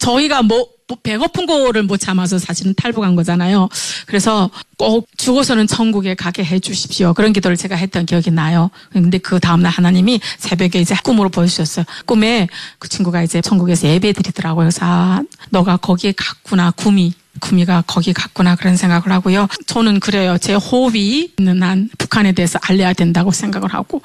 저희가 배고픈 거를 못 참아서 사실은 탈북한 거잖아요. 그래서 꼭 죽어서는 천국에 가게 해 주십시오. 그런 기도를 제가 했던 기억이 나요. 근데 그 다음날 하나님이 새벽에 이제 꿈으로 보여주셨어요. 꿈에 그 친구가 이제 천국에서 예배 드리더라고요. 그래서 너가 거기에 갔구나. 구미가 거기 갔구나 그런 생각을 하고요. 저는 그래요. 제 호흡이 있는 한 북한에 대해서 알려야 된다고 생각을 하고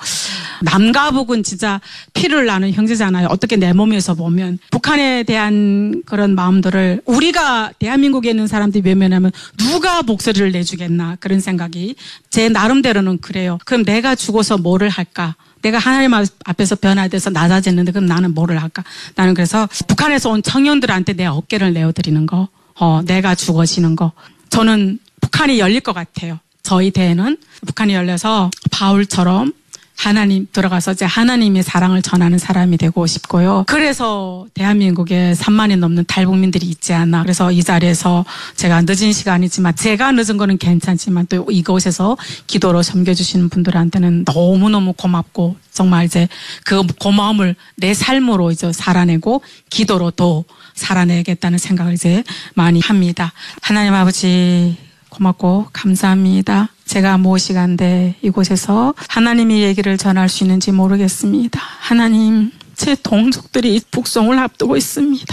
남과 북은 진짜 피를 나는 형제잖아요. 어떻게 내 몸에서 보면 북한에 대한 그런 마음들을 우리가 대한민국에 있는 사람들이 외면하면 누가 목소리를 내주겠나 그런 생각이 제 나름대로는 그래요. 그럼 내가 죽어서 뭐를 할까? 내가 하나님 앞에서 변화돼서 낮아졌는데 그럼 나는 뭐를 할까? 나는 그래서 북한에서 온 청년들한테 내 어깨를 내어드리는 거. 내가 죽어지는 거. 저는 북한이 열릴 것 같아요. 저희 대회는 북한이 열려서 바울처럼 하나님 들어가서 이제 하나님의 사랑을 전하는 사람이 되고 싶고요. 그래서 대한민국에 3만이 넘는 탈북민들이 있지 않나. 그래서 이 자리에서 제가 늦은 시간이지만 제가 늦은 거는 괜찮지만 또 이곳에서 기도로 섬겨주시는 분들한테는 너무너무 고맙고 정말 이제 그 고마움을 내 삶으로 이제 살아내고 기도로 또 살아내겠다는 생각을 이제 많이 합니다. 하나님 아버지 고맙고 감사합니다. 제가 무엇이간데 이곳에서 하나님의 얘기를 전할 수 있는지 모르겠습니다. 하나님, 제 동족들이 북송을 앞두고 있습니다.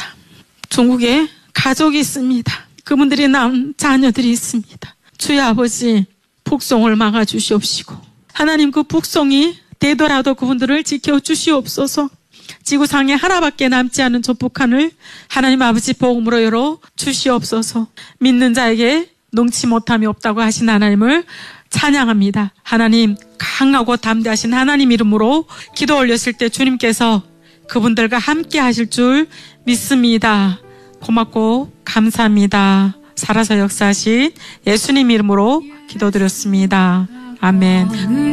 중국에 가족이 있습니다. 그분들이 낳은 자녀들이 있습니다. 주의 아버지, 북송을 막아주시옵시고 하나님 그 북송이 되더라도 그분들을 지켜주시옵소서. 지구상에 하나밖에 남지 않은 저 북한을 하나님 아버지 복음으로 열어 주시옵소서. 믿는 자에게 능치 못함이 없다고 하신 하나님을 찬양합니다. 하나님 강하고 담대하신 하나님 이름으로 기도 올렸을 때 주님께서 그분들과 함께 하실 줄 믿습니다. 고맙고 감사합니다. 살아서 역사하신 예수님 이름으로 기도드렸습니다. 아멘.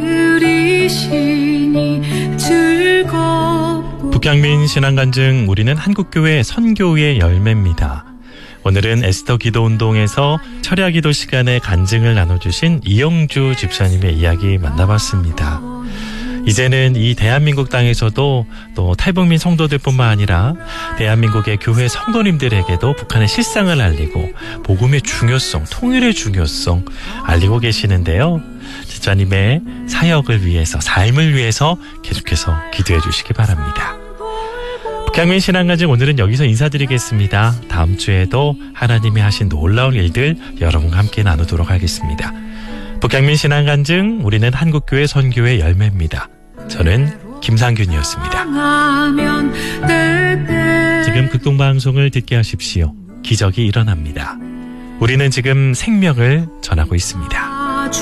북향민 신앙간증 우리는 한국교회 선교의 열매입니다. 오늘은 에스더 기도운동에서 철야기도 시간에 간증을 나눠주신 이영주 집사님의 이야기 만나봤습니다. 이제는 이 대한민국 땅에서도 또 탈북민 성도들뿐만 아니라 대한민국의 교회 성도님들에게도 북한의 실상을 알리고 복음의 중요성, 통일의 중요성 알리고 계시는데요. 집사님의 사역을 위해서, 삶을 위해서 계속해서 기도해 주시기 바랍니다. 북향민 신앙간증 오늘은 여기서 인사드리겠습니다. 다음 주에도 하나님이 하신 놀라운 일들 여러분과 함께 나누도록 하겠습니다. 북향민 신앙간증 우리는 한국교회 선교의 열매입니다. 저는 김상균이었습니다. 지금 극동방송을 듣게 하십시오. 기적이 일어납니다. 우리는 지금 생명을 전하고 있습니다.